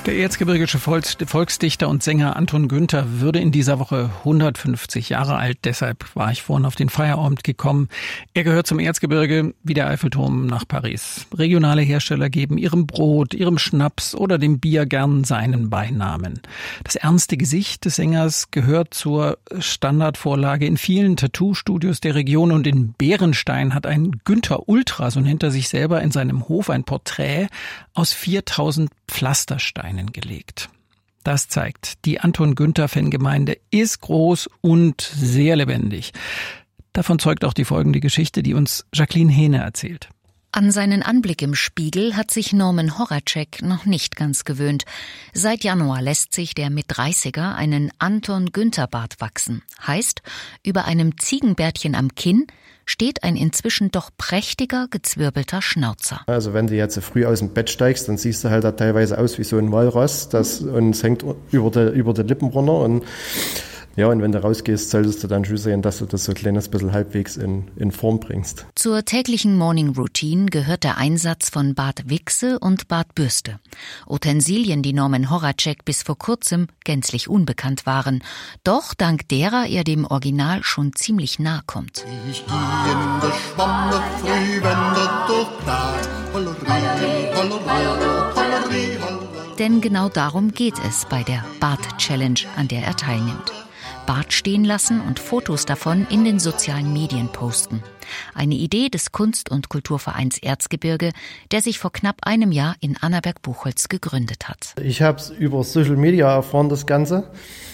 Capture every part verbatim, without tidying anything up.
Der erzgebirgische Volksdichter und Sänger Anton Günther würde in dieser Woche hundertfünfzig Jahre alt. Deshalb war ich vorhin auf den Feierabend gekommen. Er gehört zum Erzgebirge wie der Eiffelturm nach Paris. Regionale Hersteller geben ihrem Brot, ihrem Schnaps oder dem Bier gern seinen Beinamen. Das ernste Gesicht des Sängers gehört zur Standardvorlage in vielen Tattoo-Studios der Region. Und in Bärenstein hat ein Günther Ultra, so nennt er sich selber, in seinem Hof ein Porträt aus viertausend Pflastersteinen gelegt. Das zeigt, die Anton-Günther-Fangemeinde ist groß und sehr lebendig. Davon zeugt auch die folgende Geschichte, die uns Jacqueline Hehne erzählt. An seinen Anblick im Spiegel hat sich Norman Horacek noch nicht ganz gewöhnt. Seit Januar lässt sich der Mit-dreißiger einen Anton-Günther-Bart wachsen. Heißt, über einem Ziegenbärtchen am Kinn steht ein inzwischen doch prächtiger, gezwirbelter Schnauzer. Also wenn du jetzt so früh aus dem Bett steigst, dann siehst du halt da teilweise aus wie so ein Walross, das, und es hängt über die, über die Lippen runter. Und ja, und wenn du rausgehst, solltest du dann schon sehen, dass du das so ein kleines bisschen halbwegs in, in Form bringst. Zur täglichen Morning Routine gehört der Einsatz von Bartwichse und Bartbürste. Utensilien, die Norman Horacek bis vor kurzem gänzlich unbekannt waren. Doch dank derer er dem Original schon ziemlich nahe kommt. Ich geh in der Schwamme früh, wenn der Tag Hollerie, Hollerie, Hollerie, Hollerie. Denn genau darum geht es bei der Bart-Challenge, an der er teilnimmt. Bart stehen lassen und Fotos davon in den sozialen Medien posten. Eine Idee des Kunst- und Kulturvereins Erzgebirge, der sich vor knapp einem Jahr in Annaberg-Buchholz gegründet hat. Ich habe es über Social Media erfahren, das Ganze.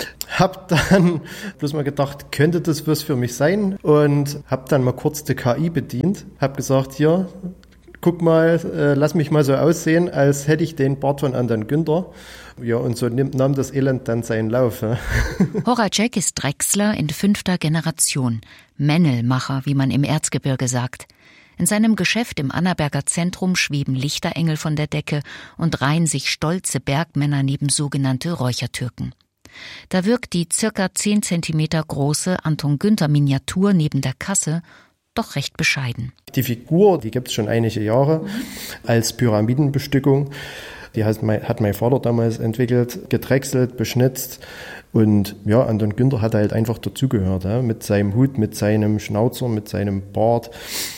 Hab dann bloß mal gedacht, könnte das was für mich sein? Und hab dann mal kurz die K I bedient. Hab gesagt, hier, guck mal, äh, lass mich mal so aussehen, als hätte ich den Bart von Anton Günther. Ja, und so nimmt, nahm das Elend dann seinen Lauf. Ja. Horacek ist Drechsler in fünfter Generation, Männelmacher, wie man im Erzgebirge sagt. In seinem Geschäft im Annaberger Zentrum schweben Lichterengel von der Decke und reihen sich stolze Bergmänner neben sogenannte Räuchertürken. Da wirkt die circa zehn Zentimeter große Anton-Günther-Miniatur neben der Kasse doch recht bescheiden. Die Figur, die gibt es schon einige Jahre als Pyramidenbestückung. Die hat mein, hat mein Vater damals entwickelt, gedrechselt, beschnitzt. Und ja, Anton Günther hat halt einfach dazugehört, ja, mit seinem Hut, mit seinem Schnauzer, mit seinem Bart.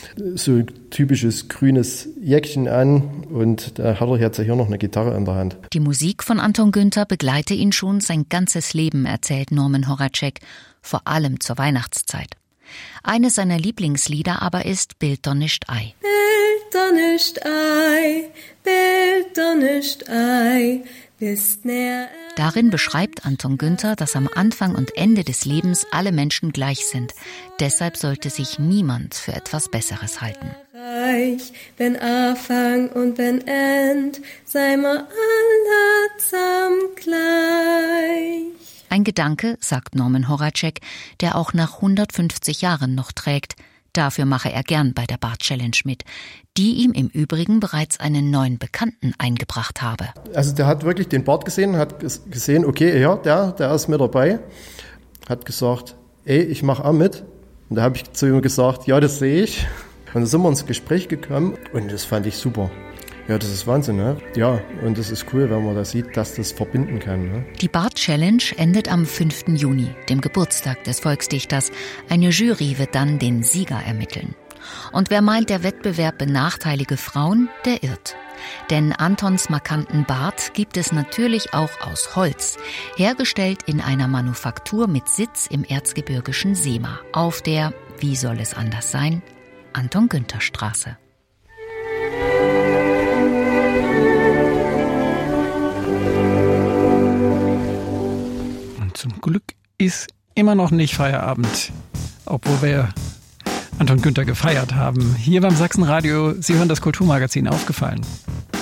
So ein typisches grünes Jäckchen an und da hat er jetzt hier noch eine Gitarre in der Hand. Die Musik von Anton Günther begleite ihn schon sein ganzes Leben, erzählt Norman Horacek, vor allem zur Weihnachtszeit. Eines seiner Lieblingslieder aber ist Bild doch nicht ei. Bild doch nicht ei, Bild doch nicht ei, bist näher. Darin beschreibt Anton Günther, dass am Anfang und Ende des Lebens alle Menschen gleich sind. Deshalb sollte sich niemand für etwas Besseres halten. Wenn Anfang und wenn End, sei mal alle zusammen gleich. Ein Gedanke, sagt Norman Horacek, der auch nach hundertfünfzig Jahren noch trägt. Dafür mache er gern bei der Bart-Challenge mit, die ihm im Übrigen bereits einen neuen Bekannten eingebracht habe. Also der hat wirklich den Bart gesehen, hat gesehen, okay, ja, der, der ist mit dabei, hat gesagt, ey, ich mache auch mit. Und da habe ich zu ihm gesagt, ja, das sehe ich. Und dann sind wir ins Gespräch gekommen und das fand ich super. Ja, das ist Wahnsinn, ne? Ja, und das ist cool, wenn man da sieht, dass das verbinden kann. Ne? Die Bart-Challenge endet am fünften Juni, dem Geburtstag des Volksdichters. Eine Jury wird dann den Sieger ermitteln. Und wer meint, der Wettbewerb benachteilige Frauen, der irrt. Denn Antons markanten Bart gibt es natürlich auch aus Holz, hergestellt in einer Manufaktur mit Sitz im erzgebirgischen Sehma, auf der, wie soll es anders sein, Anton-Günther-Straße. Zum Glück ist immer noch nicht Feierabend, obwohl wir Anton Günther gefeiert haben. Hier beim Sachsenradio, Sie hören das Kulturmagazin Aufgefallen.